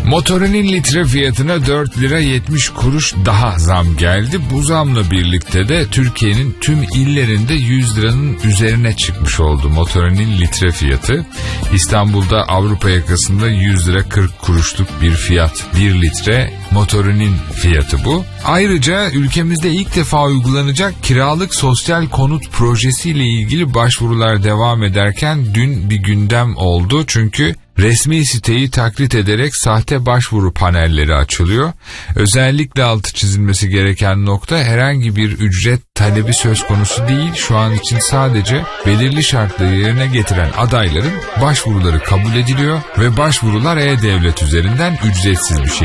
Motorinin litre fiyatına 4 lira 70 kuruş daha zam geldi. Bu zamla birlikte de Türkiye'nin tüm illerinde 100 liranın üzerine çıkmış oldu motorinin litre fiyatı. İstanbul'da Avrupa yakasında 100 lira 40 kuruşluk bir fiyat. 1 litre motorinin fiyatı bu. Ayrıca ülkemizde ilk defa uygulanacak kiralık sosyal konut projesiyle ilgili başvurular devam ederken dün bir gündem oldu. Çünkü resmi siteyi taklit ederek sahte başvuru panelleri açılıyor. Özellikle altı çizilmesi gereken nokta, herhangi bir ücret talebi söz konusu değil. Şu an için sadece belirli şartları yerine getiren adayların başvuruları kabul ediliyor ve başvurular e-devlet üzerinden ücretsiz bir şekilde